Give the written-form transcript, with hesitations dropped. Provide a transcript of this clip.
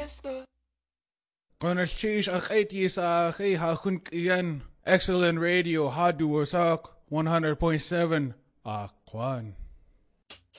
Master. Qanalchish akhaiti sa akhi hakun kiyan. Excellent radio, Hadu Wasak, 100.7, Akwan.